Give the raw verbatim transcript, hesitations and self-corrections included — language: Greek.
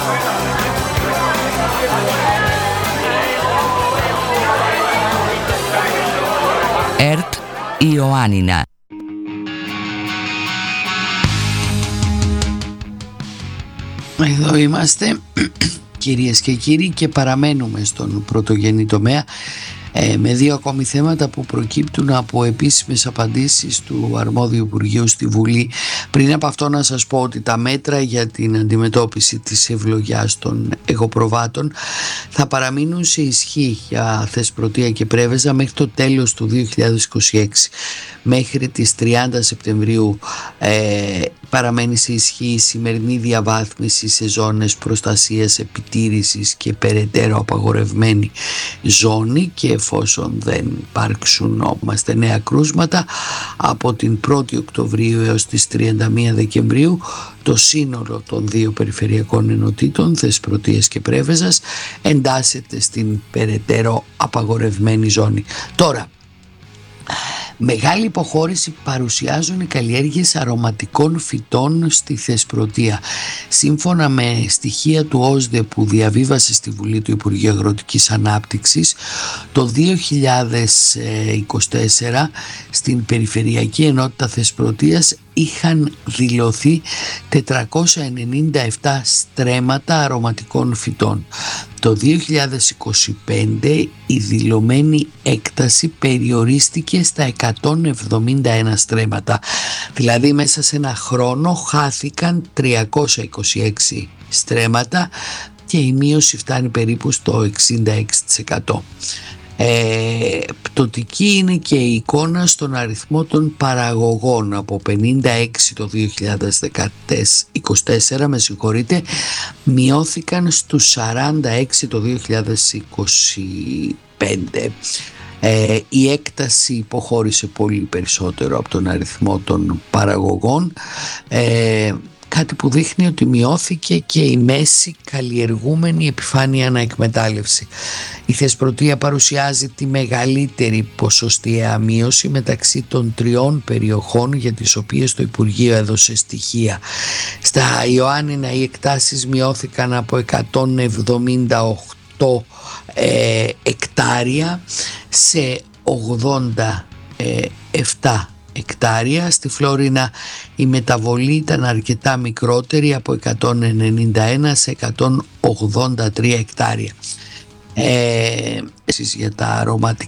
ΕΡΤ Ιωάννινα. Εδώ είμαστε κυρίες και κύριοι και παραμένουμε στον πρωτογενή τομέα ε, με δύο ακόμη θέματα που προκύπτουν από επίσημες απαντήσεις του αρμόδιου Υπουργείου στη Βουλή. Πριν από αυτό να σας πω ότι τα μέτρα για την αντιμετώπιση της ευλογιάς των εγωπροβάτων θα παραμείνουν σε ισχύ για Θεσπρωτεία και Πρέβεζα μέχρι το τέλος του δύο χιλιάδες είκοσι έξι. Μέχρι τις τριάντα Σεπτεμβρίου ε, παραμένει σε ισχύ η σημερινή διαβάθμιση σε ζώνες προστασίας, επιτήρησης και περαιτέρω απαγορευμένη ζώνη, και εφόσον δεν υπάρξουν όμως νέα κρούσματα από την πρώτη Οκτωβρίου έως τις τριάντα μία Δεκεμβρίου το σύνολο των δύο περιφερειακών ενωτήτων Θεσπρωτείας και Πρέβεζας εντάσσεται στην περαιτέρω απαγορευμένη ζώνη. Τώρα, μεγάλη υποχώρηση παρουσιάζουν οι καλλιέργειες αρωματικών φυτών στη Θεσπρωτεία. Σύμφωνα με στοιχεία του ΟΣΔΕ που διαβίβασε στη Βουλή του Υπουργείου Αγροτικής Ανάπτυξης, το δύο χιλιάδες είκοσι τέσσερα στην Περιφερειακή Ενότητα Θεσπρωτείας είχαν δηλωθεί τετρακόσια ενενήντα επτά στρέμματα αρωματικών φυτών. Το δύο χιλιάδες είκοσι πέντε η δηλωμένη έκταση περιορίστηκε στα εκατόν εβδομήντα ένα στρέμματα, δηλαδή μέσα σε ένα χρόνο χάθηκαν τριακόσια είκοσι έξι στρέμματα και η μείωση φτάνει περίπου στο εξήντα έξι τοις εκατό. Ε, πτωτική είναι και η εικόνα στον αριθμό των παραγωγών. Από πενήντα έξι το δύο χιλιάδες είκοσι τέσσερα με συγχωρείτε, μειώθηκαν στους σαράντα έξι το δύο χιλιάδες είκοσι πέντε. Ε, η έκταση υποχώρησε πολύ περισσότερο από τον αριθμό των παραγωγών, ε, κάτι που δείχνει ότι μειώθηκε και η μέση καλλιεργούμενη επιφάνεια αναεκμετάλλευση. Η Θεσπρωτεία παρουσιάζει τη μεγαλύτερη ποσοστιαία μείωση μεταξύ των τριών περιοχών για τις οποίες το Υπουργείο έδωσε στοιχεία. Στα Ιωάννινα οι εκτάσεις μειώθηκαν από εκατόν εβδομήντα οκτώ ε, εκτάρια σε ογδόντα επτά εκτάρια. Στη Φλόρινα η μεταβολή ήταν αρκετά μικρότερη, από εκατόν ενενήντα ένα σε εκατόν ογδόντα τρία εκτάρια. Ε, για τα αρωματικά